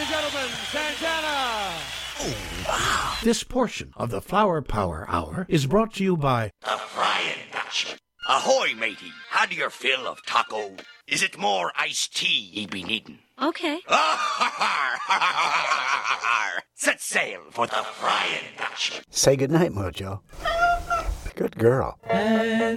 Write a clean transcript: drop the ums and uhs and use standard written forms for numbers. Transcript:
and gentlemen, Santana! This portion of the Flower Power Hour is brought to you by The Frying Dutchman. Ahoy, matey. How do your fill of taco? Is it more iced tea ye be needin'? Okay. Set sail for the Frying Dutchman. Say goodnight, Mojo. Good girl.